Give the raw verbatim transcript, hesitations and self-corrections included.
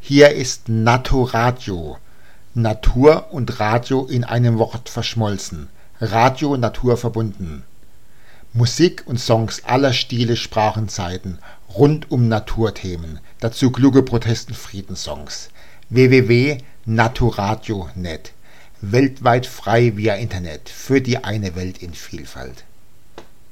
Hier ist Naturadio. Natur und Radio in einem Wort verschmolzen. Radio Natur verbunden. Musik und Songs aller Stile, Sprachen, Zeiten, rund um Naturthemen, dazu kluge Protest- und Friedenssongs. w w w punkt naturadio punkt net. Weltweit frei via Internet, für die eine Welt in Vielfalt.